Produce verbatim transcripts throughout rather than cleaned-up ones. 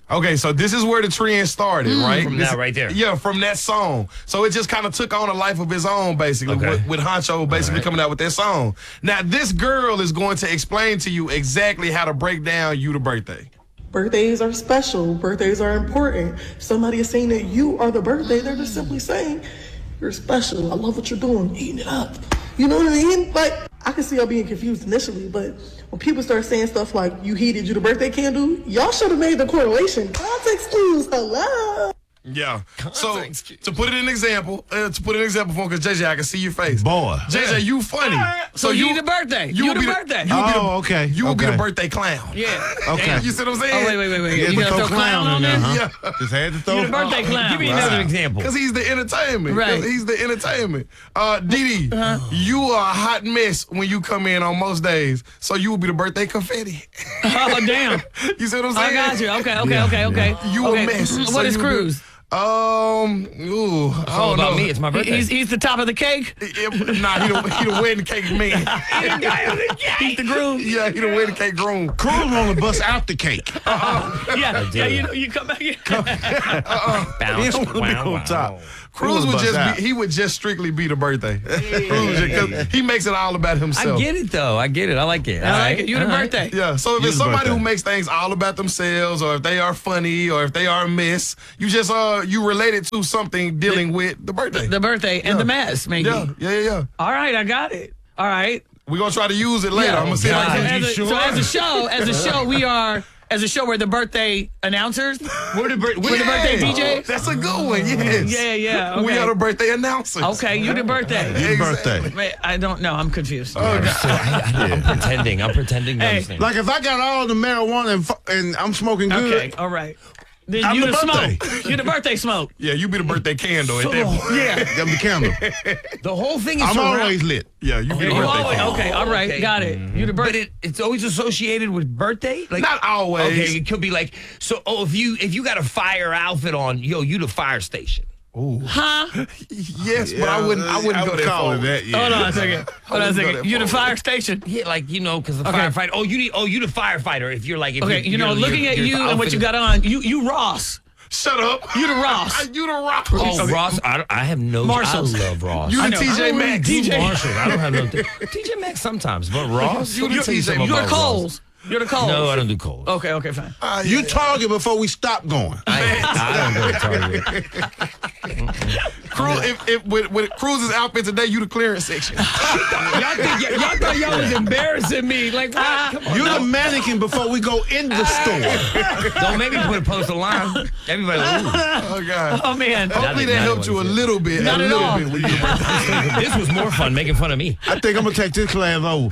Okay, so this is where the trend started, mm. right? From this, that right there. Yeah, from that song. So it just kind of took on a life of its own, basically, okay. with, with Honcho basically right. coming out with that song. Now, this girl is going to explain to you exactly how to break down You the Birthday. Birthdays are special. Birthdays are important. Somebody is saying that you are the birthday. They're just simply saying, you're special. I love what you're doing. Eating it up. You know what I mean? Like, I can see y'all being confused initially, but when people start saying stuff like, you heated you the birthday candle, y'all should have made the correlation. Context clues, hello. Yeah. So, to put it in an example, uh, to put it in an example for him, because J J, I can see your face. Boy. J J, yeah. you funny. Right. So, so you, you the birthday. You, you the, the birthday. You oh, be the, okay. You will okay. be the birthday clown. Yeah. Okay. You see what I'm saying? Oh, wait, wait, wait, wait. You, you gotta throw clown on there? Huh? Yeah. Just had to throw. You the birthday oh. clown. Give me right. another example. Because he's the entertainment. Right. He's the entertainment. Uh, Dee Dee, uh-huh. you are a hot mess when you come in on most days, so you will be the birthday confetti. Oh, damn. You see what I'm saying? I got you. Okay, okay, yeah. okay, okay. You okay. a mess. What so is Cruz? Um, ooh, it's all I don't about know. me. It's my birthday. He's, he's the top of the cake. It, nah, he the, he the wedding cake man. He the guy on the cake. He's the groom. Yeah, he the wedding cake groom. Cruz want to bust out the cake. Uh-uh. Yeah, yeah. You know, you come back here. uh-uh. Bounce. He don't want to be wow, on top. wow. Cruz would just be, he would just strictly be the birthday. Cruz, he makes it all about himself. I get it though. I get it. I like it. I all like right. it. You the right. birthday. Yeah. So if you it's somebody birthday. who makes things all about themselves, or if they are funny, or if they are a miss, you just uh you relate it to something dealing the, with the birthday. The birthday and yeah. the mess, maybe. Yeah, yeah, yeah, yeah. All right, I got it. All right. We're gonna try to use it later. Yeah. I'm gonna see so, if I can. as a, sure? so as a show, as a show, we are. As a show, we're the birthday announcers. We're the, we're yeah. the birthday D Js. That's a good one, yes. Yeah, yeah. Okay. We are the birthday announcers. Okay, you the birthday. You the birthday. Wait, I don't know. I'm confused. Oh, God. So I, I, I'm pretending. I'm pretending. To hey, understand. like if I got all the marijuana and, and I'm smoking good. Okay, all right. Then I'm you the the, birthday. smoke. You the birthday smoke. Yeah, you be the birthday candle So, at that point. yeah. I'm the candle. The whole thing is I'm surround- always lit. Yeah, you be You the birthday always, candle. okay, all right, Okay. got it. Mm-hmm. You the But birthday. it, it's always associated with birthday? Like, Not always. Okay, it could be like, so, oh, if you if you got a fire outfit on, yo, you the fire station. Ooh. Huh? Yes, but I wouldn't. I wouldn't I go would that call far. it that. Yeah. Hold on a second. Hold on a wouldn't go second. that You the far. fire station. Yeah, like, you know, because the Okay. firefighter, oh, you need, oh, you the firefighter. If you're like, if Okay, you're, you know, you're, looking you're, at you're you the and what you outfit- got on, you you Ross. Shut up. You the Ross. You the Ross. Oh, Okay. Ross, I, don't- I have no. Marshalls. I love Ross. You I the know. T J I don't Maxx. really- T J Marshall. I don't have no. T J Maxx sometimes, but Ross. You the Let me tell you T J something You're the about Ross. Coles. You're the Coles. No, I don't do Coles. Okay, okay, fine. Ah, yeah, You yeah. Target before we stop going. I, I don't go to Target. Cruz, if, if with, with Cruz's outfit today, you the clearance section. y'all, think, y- y'all thought y'all was embarrassing me. Like, what? Come on. You're the mannequin before we go in the store. Don't make me put a poster line. Everybody, ooh. Oh, God. Oh man. Hopefully Not- that not helped you a what it is. little bit. Not a at little all. bit with your birthday. This was more fun making fun of me. I think I'm gonna take this class over.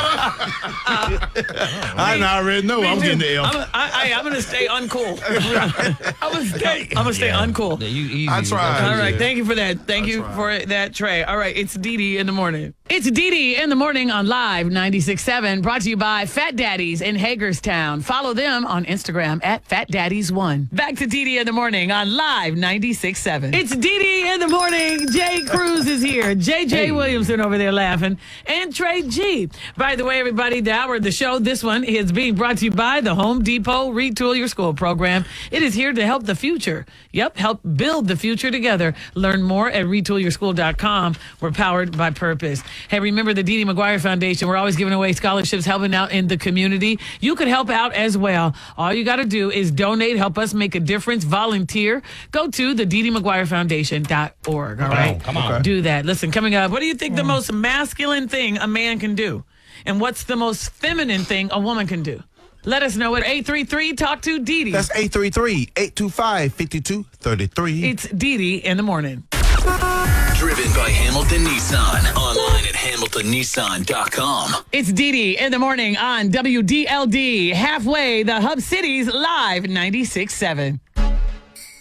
I already know I'm getting the L. I'm, a, I, I, I'm gonna stay uncool. I'm gonna stay. I'm gonna stay Yeah. uncool. Yeah, you, easy. I tried. All right, Yeah. thank you for that. Thank you for that, Trey. All right, it's Dee Dee in the morning. It's Dee Dee in the morning on Live ninety-six point seven, brought to you by Fat Daddies in Hagerstown. Follow them on Instagram at Fat Daddies one. Back to Dee Dee in the morning on Live ninety-six point seven. It's Dee Dee in the morning. Jay Cruz is here. J J Hey. Williamson over there laughing. And Trey G. By the way, everybody, the hour of the show, this one is being brought to you by the Home Depot Retool Your School program. It is here to help the future. Yep, help build the future together. Learn more at retool your school dot com. We're powered by purpose. Hey, remember the Dee Dee McGuire Foundation. We're always giving away scholarships, helping out in the community. You could help out as well. All you got to do is donate, help us make a difference, volunteer. Go to the Dee Dee McGuire Foundation dot org. All right? come on. Do that. Listen, coming up, what do you think the most masculine thing a man can do? And what's the most feminine thing a woman can do? Let us know at eight three three talk to Dee Dee. That's eight three three, eight two five, five two three three. It's Dee Dee in the morning. Driven by Hamilton Nissan. Online at hamilton nissan dot com. It's Dee Dee in the morning on W D L D. Halfway, the Hub Cities Live ninety-six point seven.